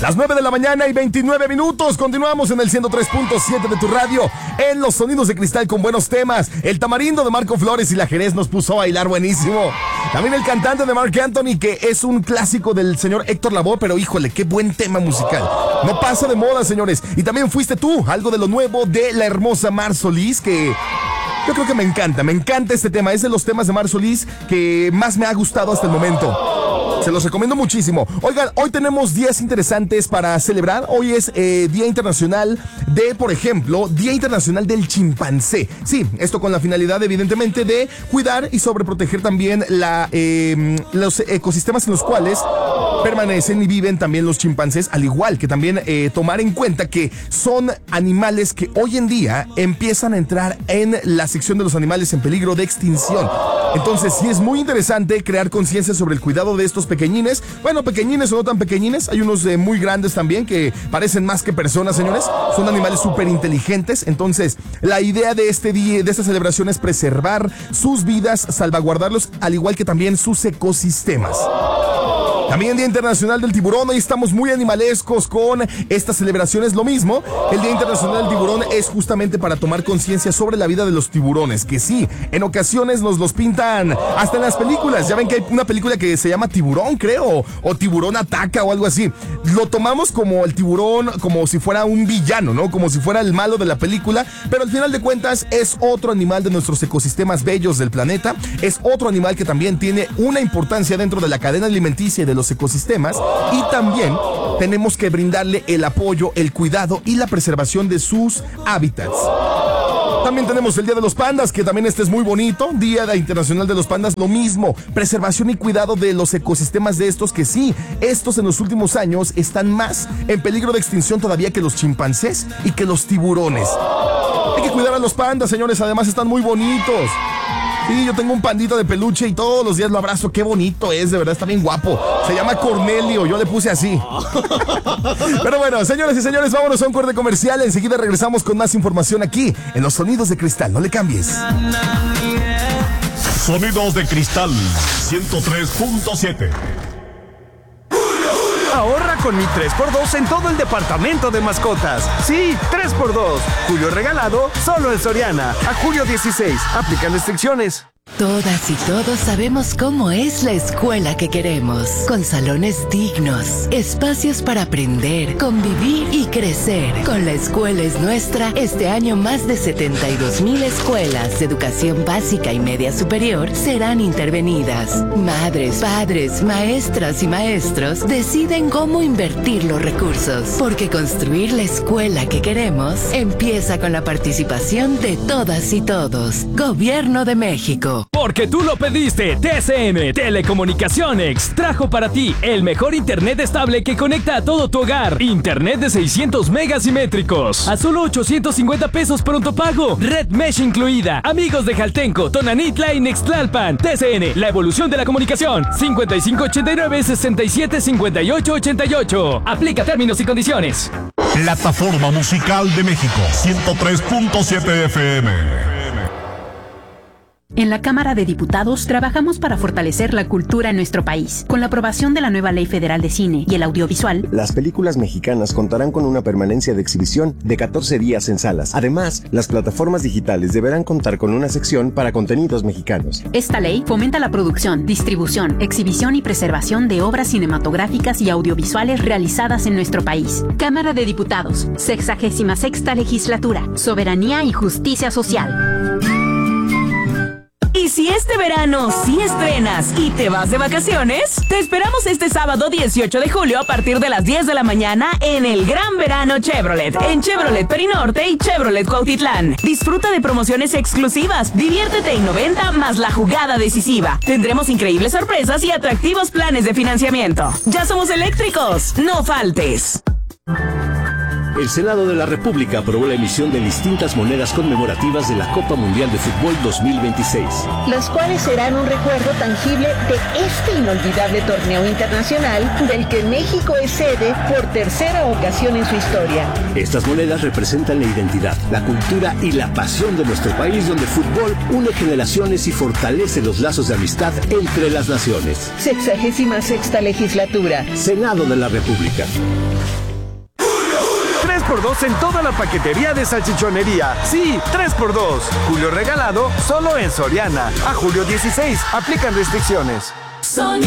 Las 9 de la mañana y 29 minutos. Continuamos en el 103.7 de tu radio, en los sonidos de cristal con buenos temas. El Tamarindo de Marco Flores y la Jerez nos puso a bailar buenísimo. También el cantante de Marc Anthony, que es un clásico del señor Héctor Lavoe, pero híjole, qué buen tema musical. No pasa de moda, señores. Y también fuiste tú, algo de lo nuevo de la hermosa Mar Solís, que yo creo que me encanta este tema. Es de los temas de Mar Solís que más me ha gustado hasta el momento. Se los recomiendo muchísimo. Oigan, hoy tenemos días interesantes para celebrar. Hoy es Día Internacional de, por ejemplo, Día Internacional del Chimpancé. Sí, esto con la finalidad, evidentemente, de cuidar y sobreproteger también los ecosistemas en los cuales permanecen y viven también los chimpancés, al igual que también tomar en cuenta que son animales que hoy en día empiezan a entrar en la sección de los animales en peligro de extinción. Entonces sí es muy interesante crear conciencia sobre el cuidado de estos pequeñines. Bueno, pequeñines o no tan pequeñines. Hay unos muy grandes también que parecen más que personas, señores. Son animales súper inteligentes. Entonces la idea de este día, de esta celebración, es preservar sus vidas, salvaguardarlos, al igual que también sus ecosistemas. También Día Internacional del Tiburón. Hoy estamos muy animalescos con estas celebraciones. Lo mismo, el Día Internacional del Tiburón es justamente para tomar conciencia sobre la vida de los tiburones, que sí, en ocasiones nos los pintan hasta en las películas. Ya ven que hay una película que se llama Tiburón, creo, o Tiburón Ataca o algo así. Lo tomamos como el tiburón, como si fuera un villano, ¿no? Como si fuera el malo de la película, pero al final de cuentas es otro animal de nuestros ecosistemas bellos del planeta. Es otro animal que también tiene una importancia dentro de la cadena alimenticia de los ecosistemas, y también tenemos que brindarle el apoyo, el cuidado y la preservación de sus hábitats. También tenemos el Día de los Pandas, que también este es muy bonito. Día Internacional de los Pandas, lo mismo. Preservación y cuidado de los ecosistemas de estos, que sí, estos en los últimos años están más en peligro de extinción todavía que los chimpancés y que los tiburones. Hay que cuidar a los pandas, señores, además están muy bonitos. Sí, yo tengo un pandito de peluche y todos los días lo abrazo. Qué bonito es, de verdad, está bien guapo. Se llama Cornelio, yo le puse así. Pero bueno, señores y señores, vámonos a un corte comercial. Enseguida regresamos con más información aquí en Los Sonidos de Cristal. No le cambies. Sonidos de Cristal 103.7. Ahorra con mi 3x2 en todo el departamento de mascotas. Sí, 3x2. Julio regalado solo en Soriana. A julio 16. Aplican restricciones. Todas y todos sabemos cómo es la escuela que queremos, con salones dignos, espacios para aprender, convivir y crecer. Con La Escuela es Nuestra, este año más de 72,000 escuelas de educación básica y media superior serán intervenidas. Madres, padres, maestras y maestros deciden cómo invertir los recursos, porque construir la escuela que queremos empieza con la participación de todas y todos. Gobierno de México. Porque tú lo pediste, TCM Telecomunicaciones trajo para ti el mejor internet estable que conecta a todo tu hogar. Internet de 600 megasimétricos a solo 850 pesos pronto pago. Red Mesh incluida. Amigos de Jaltenco, Tonanitla y Nextlalpan. TCN, la evolución de la comunicación. 5589-675888. Aplica términos y condiciones. Plataforma Musical de México 103.7 FM. En la Cámara de Diputados trabajamos para fortalecer la cultura en nuestro país. Con la aprobación de la nueva Ley Federal de Cine y el Audiovisual, las películas mexicanas contarán con una permanencia de exhibición de 14 días en salas. Además, las plataformas digitales deberán contar con una sección para contenidos mexicanos. Esta ley fomenta la producción, distribución, exhibición y preservación de obras cinematográficas y audiovisuales realizadas en nuestro país. Cámara de Diputados, 66ª Legislatura, Soberanía y Justicia Social. Y si este verano sí estrenas y te vas de vacaciones, te esperamos este sábado 18 de julio a partir de las 10 de la mañana en el Gran Verano Chevrolet, en Chevrolet Perinorte y Chevrolet Cuautitlán. Disfruta de promociones exclusivas, diviértete en 90 más la jugada decisiva. Tendremos increíbles sorpresas y atractivos planes de financiamiento. ¡Ya somos eléctricos! ¡No faltes! El Senado de la República aprobó la emisión de distintas monedas conmemorativas de la Copa Mundial de Fútbol 2026. Las cuales serán un recuerdo tangible de este inolvidable torneo internacional del que México es sede por tercera ocasión en su historia. Estas monedas representan la identidad, la cultura y la pasión de nuestro país, donde el fútbol une generaciones y fortalece los lazos de amistad entre las naciones. 66ª legislatura. Senado de la República. 3x2 en toda la paquetería de salchichonería. Sí, 3x2. Julio regalado solo en Soriana. A julio 16. Aplican restricciones.